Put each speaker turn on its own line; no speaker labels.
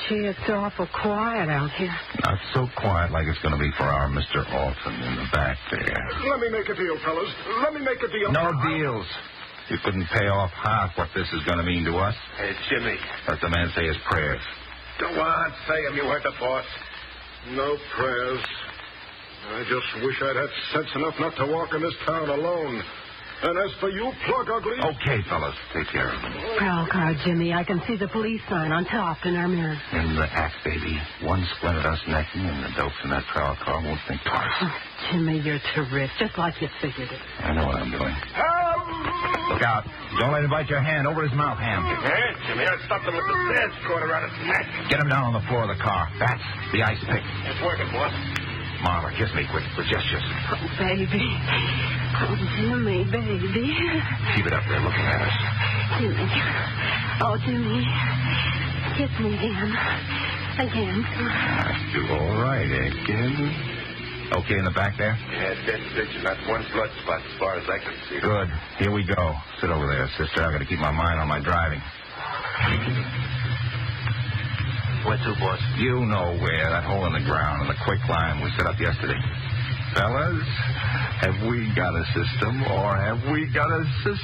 Gee, it's awful quiet out here.
Not so quiet like it's going to be for our Mr. Alton in the back there.
Let me make a deal, fellas. Let me make a deal.
No deals. You couldn't pay off half what this is going to mean to us.
Hey, Jimmy.
Let the man say his prayers.
Go on, say them. You heard the boss.
No prayers. I just wish I'd had sense enough not to walk in this town alone. And as for you, Plug Ugly...
Okay, fellas. Take care of him.
Prowl car, Jimmy. I can see the police sign on top in our mirror.
In the act, baby. One squint at us necking, and the dopes in that prowl car won't think twice.
Oh, Jimmy, you're terrific. Just like you figured it.
I know what I'm doing.
Help!
Look out. Don't let him bite your hand. Over his mouth, Ham.
Hey, Jimmy, I stopped him with the stairs cord around his neck.
Get him down on the floor of the car. That's the ice pick.
It's working, boss.
Marva, kiss me quick with gestures.
Oh, baby. Oh, Jimmy, baby.
Keep it up there looking at us.
Jimmy. Oh, Jimmy. Kiss me again. Again.
You all right, again? Okay in the back there?
Yeah, dead stitch, not one blood spot as far as I can see.
Good. Here we go. Sit over there, sister. I've got to keep my mind on my driving.
Where to, boss?
You know where. That hole in the ground and the quick line we set up yesterday. Fellas, have we got a system or have we got a system?